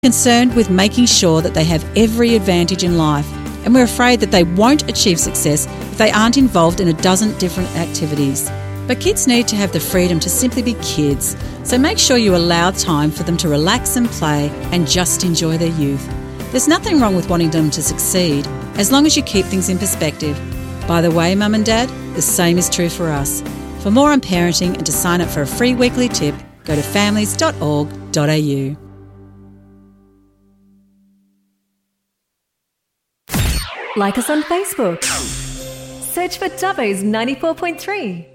Concerned with making sure that they have every advantage in life, and we're afraid that they won't achieve success if they aren't involved in a dozen different activities. But kids need to have the freedom to simply be kids, so make sure you allow time for them to relax and play and just enjoy their youth. There's nothing wrong with wanting them to succeed, as long as you keep things in perspective. By the way, Mum and Dad, the same is true for us. For more on parenting and to sign up for a free weekly tip, go to families.org.au. Like us on Facebook. Search for Dubbo's 94.3.